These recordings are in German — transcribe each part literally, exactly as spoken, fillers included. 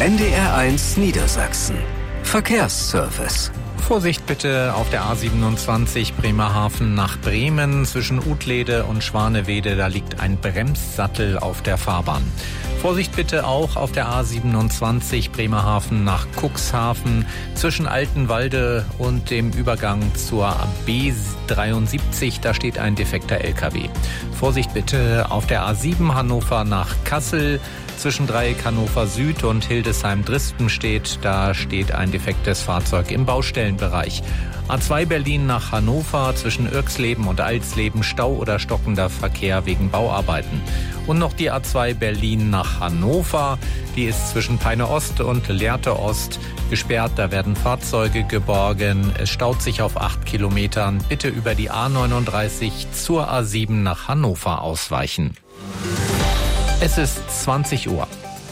N D R eins Niedersachsen. Verkehrsservice. Vorsicht bitte auf der A siebenundzwanzig Bremerhaven nach Bremen zwischen Utlede und Schwanewede. Da liegt ein Bremssattel auf der Fahrbahn. Vorsicht bitte auch auf der A siebenundzwanzig Bremerhaven nach Cuxhaven zwischen Altenwalde und dem Übergang zur B dreiundsiebzig. Da steht ein defekter L K W. Vorsicht bitte auf der A sieben Hannover nach Kassel. Zwischen Dreieck Hannover Süd und Hildesheim-Drispenstedt, da steht ein defektes Fahrzeug im Baustellenbereich. A zwei Berlin nach Hannover, zwischen Irxleben und Alsleben Stau oder stockender Verkehr wegen Bauarbeiten. Und noch die A zwei Berlin nach Hannover, die ist zwischen Peine Ost und Lehrte Ost gesperrt, da werden Fahrzeuge geborgen. Es staut sich auf acht Kilometern. Bitte über die A neununddreißig zur A sieben nach Hannover ausweichen. Es ist zwanzig Uhr.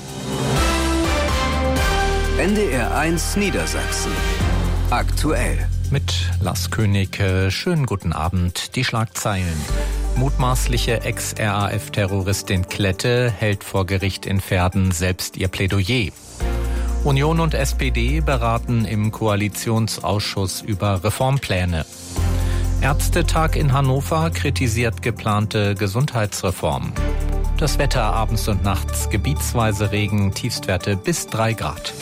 N D R eins Niedersachsen. Aktuell. Mit Lars König. Schönen guten Abend. Die Schlagzeilen. Mutmaßliche Ex-R A F-Terroristin Klette hält vor Gericht in Verden selbst ihr Plädoyer. Union und S P D beraten im Koalitionsausschuss über Reformpläne. Ärztetag in Hannover kritisiert geplante Gesundheitsreform. Das Wetter abends und nachts, gebietsweise Regen, Tiefstwerte bis drei Grad.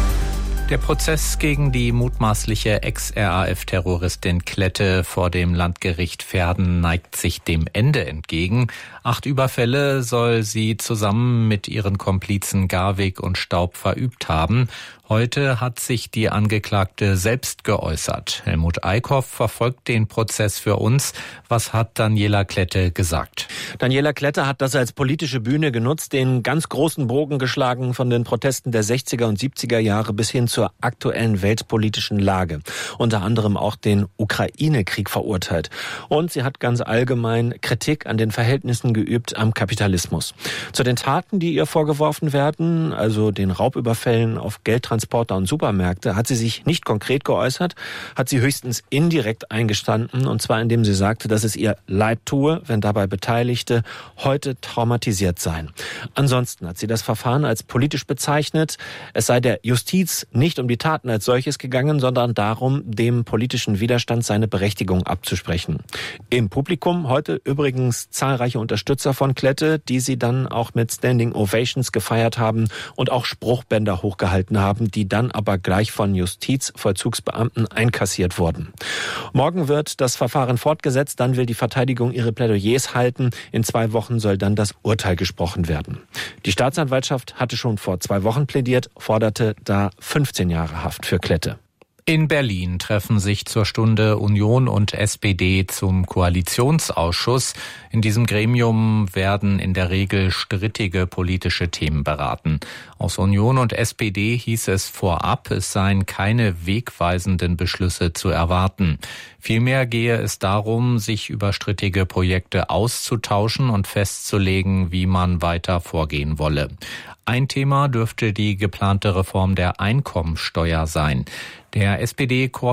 Der Prozess gegen die mutmaßliche Ex-R A F-Terroristin Klette vor dem Landgericht Verden neigt sich dem Ende entgegen. Acht Überfälle soll sie zusammen mit ihren Komplizen Garwig und Staub verübt haben. Heute hat sich die Angeklagte selbst geäußert. Helmut Eickhoff verfolgt den Prozess für uns. Was hat Daniela Klette gesagt? Daniela Klette hat das als politische Bühne genutzt, den ganz großen Bogen geschlagen von den Protesten der sechziger und siebziger Jahre bis hin zur aktuellen weltpolitischen Lage. Unter anderem auch den Ukraine-Krieg verurteilt. Und sie hat ganz allgemein Kritik an den Verhältnissen geübt am Kapitalismus. Zu den Taten, die ihr vorgeworfen werden, also den Raubüberfällen auf Geldtransporter und Supermärkte, hat sie sich nicht konkret geäußert, hat sie höchstens indirekt eingestanden, und zwar indem sie sagte, dass es ihr leid tue, wenn dabei Beteiligte heute traumatisiert seien. Ansonsten hat sie das Verfahren als politisch bezeichnet. Es sei der Justiz nicht um die Taten als solches gegangen, sondern darum, dem politischen Widerstand seine Berechtigung abzusprechen. Im Publikum heute übrigens zahlreiche Unterstützer von Klette, die sie dann auch mit Standing Ovations gefeiert haben und auch Spruchbänder hochgehalten haben, die dann aber gleich von Justizvollzugsbeamten einkassiert wurden. Morgen wird das Verfahren fortgesetzt, dann will die Verteidigung ihre Plädoyers halten. In zwei Wochen soll dann das Urteil gesprochen werden. Die Staatsanwaltschaft hatte schon vor zwei Wochen plädiert, forderte da fünfzehn Jahre Haft für Klette. In Berlin treffen sich zur Stunde Union und S P D zum Koalitionsausschuss. In diesem Gremium werden in der Regel strittige politische Themen beraten. Aus Union und S P D hieß es vorab, es seien keine wegweisenden Beschlüsse zu erwarten. Vielmehr gehe es darum, sich über strittige Projekte auszutauschen und festzulegen, wie man weiter vorgehen wolle. Ein Thema dürfte die geplante Reform der Einkommensteuer sein. Der S P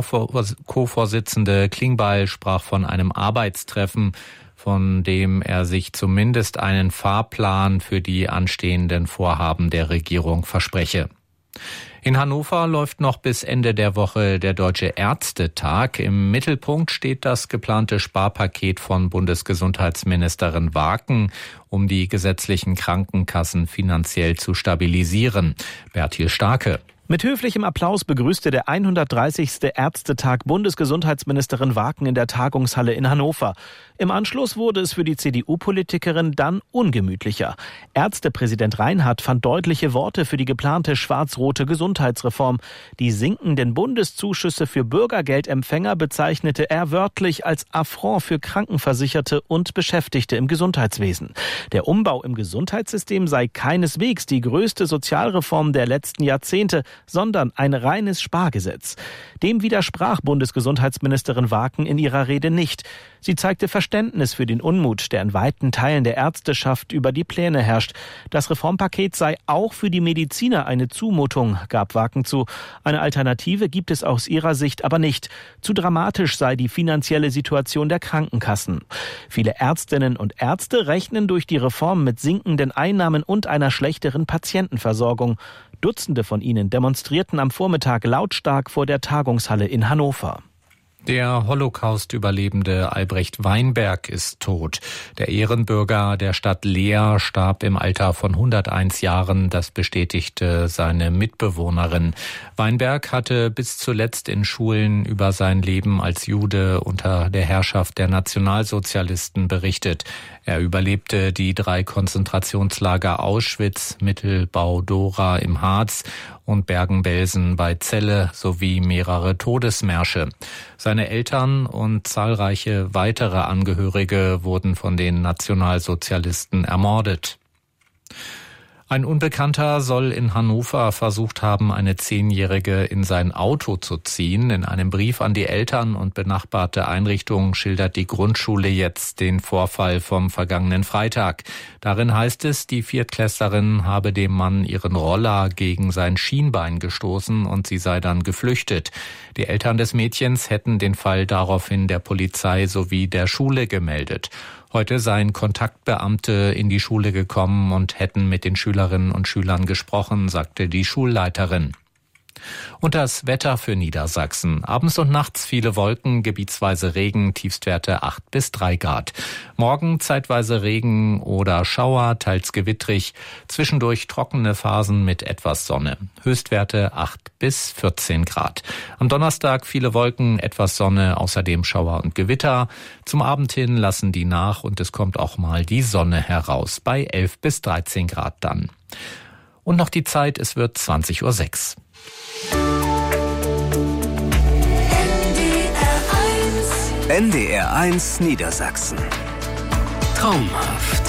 D-Co-Vorsitzende Klingbeil sprach von einem Arbeitstreffen, von dem er sich zumindest einen Fahrplan für die anstehenden Vorhaben der Regierung verspreche. In Hannover läuft noch bis Ende der Woche der Deutsche Ärztetag. Im Mittelpunkt steht das geplante Sparpaket von Bundesgesundheitsministerin Waken, um die gesetzlichen Krankenkassen finanziell zu stabilisieren. Bertil Starke. Mit höflichem Applaus begrüßte der hundertdreißigste Ärztetag Bundesgesundheitsministerin Waken in der Tagungshalle in Hannover. Im Anschluss wurde es für die C D U-Politikerin dann ungemütlicher. Ärztepräsident Reinhardt fand deutliche Worte für die geplante schwarz-rote Gesundheitsreform. Die sinkenden Bundeszuschüsse für Bürgergeldempfänger bezeichnete er wörtlich als Affront für Krankenversicherte und Beschäftigte im Gesundheitswesen. Der Umbau im Gesundheitssystem sei keineswegs die größte Sozialreform der letzten Jahrzehnte, sondern ein reines Spargesetz. Dem widersprach Bundesgesundheitsministerin Waken in ihrer Rede nicht. Sie zeigte Verständnis für den Unmut, der in weiten Teilen der Ärzteschaft über die Pläne herrscht. Das Reformpaket sei auch für die Mediziner eine Zumutung, gab Waken zu. Eine Alternative gibt es aus ihrer Sicht aber nicht. Zu dramatisch sei die finanzielle Situation der Krankenkassen. Viele Ärztinnen und Ärzte rechnen durch die Reform mit sinkenden Einnahmen und einer schlechteren Patientenversorgung. Dutzende von ihnen demonstrierten am Vormittag lautstark vor der Tagungshalle in Hannover. Der Holocaust-Überlebende Albrecht Weinberg ist tot. Der Ehrenbürger der Stadt Leer starb im Alter von hunderteins Jahren, das bestätigte seine Mitbewohnerin. Weinberg hatte bis zuletzt in Schulen über sein Leben als Jude unter der Herrschaft der Nationalsozialisten berichtet. Er überlebte die drei Konzentrationslager Auschwitz, Mittelbau-Dora im Harz und Bergen-Belsen bei Celle sowie mehrere Todesmärsche. Seine Eltern und zahlreiche weitere Angehörige wurden von den Nationalsozialisten ermordet. Ein Unbekannter soll in Hannover versucht haben, eine Zehnjährige in sein Auto zu ziehen. In einem Brief an die Eltern und benachbarte Einrichtungen schildert die Grundschule jetzt den Vorfall vom vergangenen Freitag. Darin heißt es, die Viertklässlerin habe dem Mann ihren Roller gegen sein Schienbein gestoßen und sie sei dann geflüchtet. Die Eltern des Mädchens hätten den Fall daraufhin der Polizei sowie der Schule gemeldet. Heute seien Kontaktbeamte in die Schule gekommen und hätten mit den Schülerinnen und Schülern gesprochen, sagte die Schulleiterin. Und das Wetter für Niedersachsen. Abends und nachts viele Wolken, gebietsweise Regen, Tiefstwerte acht bis drei Grad. Morgen zeitweise Regen oder Schauer, teils gewittrig, zwischendurch trockene Phasen mit etwas Sonne. Höchstwerte acht bis vierzehn Grad. Am Donnerstag viele Wolken, etwas Sonne, außerdem Schauer und Gewitter. Zum Abend hin lassen die nach und es kommt auch mal die Sonne heraus, bei elf bis dreizehn Grad dann. Und noch die Zeit, es wird zwanzig Uhr sechs. N D R eins Niedersachsen. Traumhaft.